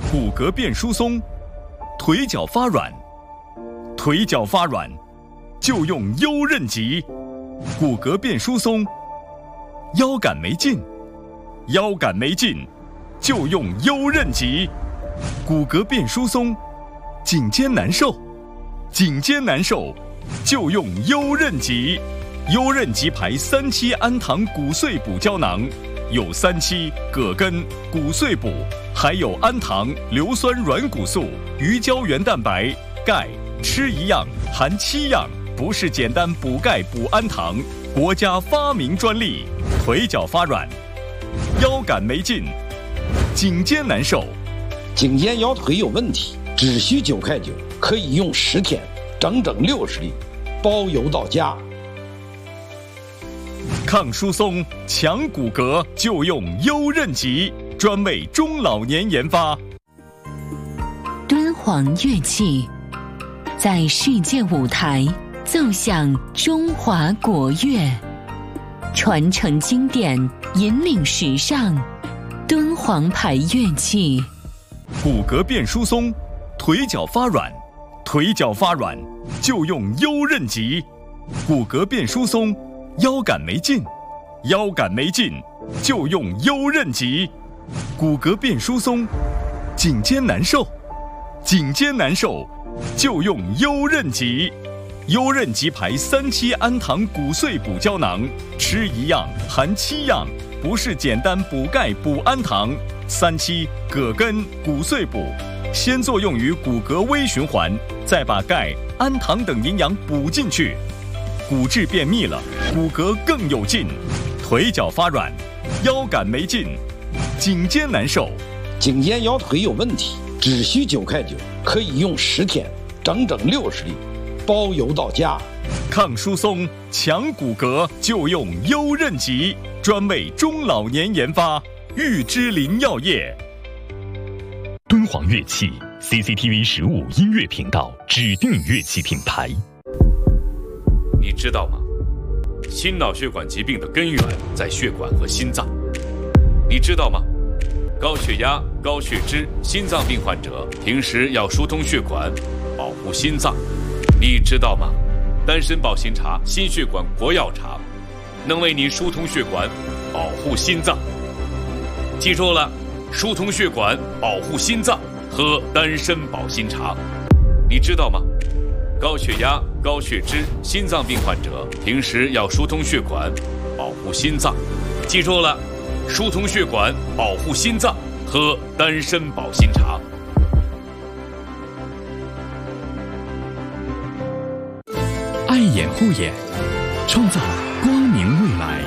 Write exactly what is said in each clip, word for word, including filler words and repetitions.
骨骼变疏松，腿脚发软，腿脚发软就用优韧脊；骨骼变疏松，腰杆没劲，腰杆没劲就用优韧脊；骨骼变疏松，颈肩难受，颈肩难受就用优韧脊。优韧脊牌三七氨糖骨碎补胶囊，有三七、葛根、骨碎补，还有氨糖、硫酸软骨素、鱼胶原蛋白、钙，吃一样含七样，不是简单补钙补氨糖，国家发明专利。腿脚发软，腰杆没劲，颈肩难受， 颈肩腰腿有问题，只需九块九，可以用十天，整整六十粒，包邮到家。 抗疏松、强骨骼就用优韧脊，专为中老年研发。 敦煌乐器在世界舞台奏响中华国乐，传承经典，引领时尚。敦煌牌乐器。 骨骼变疏松，腿脚发软，腿脚发软就用优韧脊；骨骼变疏松，腰杆没劲，腰杆没劲就用优韧脊；骨骼变疏松，颈肩难受，颈肩难受就用优韧脊。优韧脊牌三七氨糖骨碎补胶囊，吃一样含七样，不是简单补钙补氨糖。三七、葛根、骨碎补，先作用于骨骼微循环，再把钙、氨糖等营养补进去，骨质变密了，骨骼更有劲。腿脚发软，腰杆没劲，颈肩难受， 颈肩腰腿有问题，只需九块九，可以用十天，整整六十粒，包邮到家。 抗疏松、强骨骼就用优韧脊，专为中老年研发。玉芝林药业。 敦煌乐器 C C T V 十五音乐频道指定乐器品牌。 你知道吗？心脑血管疾病的根源在血管和心脏。你知道吗？高血压、高血脂、心脏病患者平时要疏通血管，保护心脏。你知道吗？丹参保心茶心血管国药茶，能为你疏通血管，保护心脏。记住了，疏通血管，保护心脏，喝丹参保心茶。你知道吗？高血压、高血脂、心脏病患者平时要疏通血管，保护心脏。记住了，疏通血管，保护心脏，喝丹参保心茶。 爱眼护眼，创造光明未来。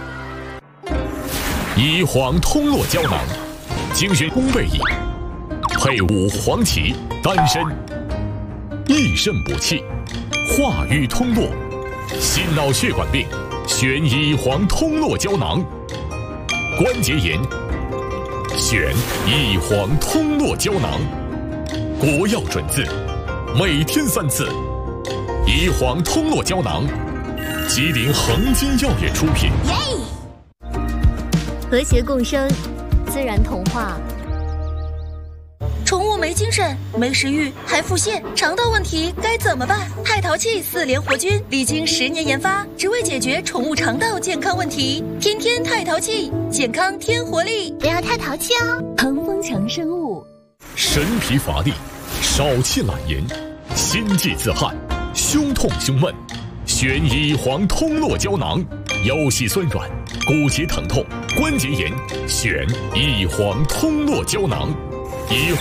乙黄通络胶囊，精选烘焙液，配伍黄芪、丹参，益肾补气，化瘀通络。心脑血管病，选乙黄通络胶囊；关节炎，选乙黄通络胶囊。国药准字，每天三次。乙黄通络胶囊，吉林恒金药业出品。 和谐共生，自然童话。 宠物没精神、没食欲，还腹泻，肠道问题该怎么办？泰淘气四联活菌历经十年研发，只为解决宠物肠道健康问题。天天泰淘气，健康添活力， 不要太淘气哦。恒丰强生物。 神疲乏力，少气懒言，心悸自汗，胸痛胸闷，选乙黄通络胶囊。腰膝酸软，骨节疼痛，关节炎，选乙黄通络胶囊。乙黄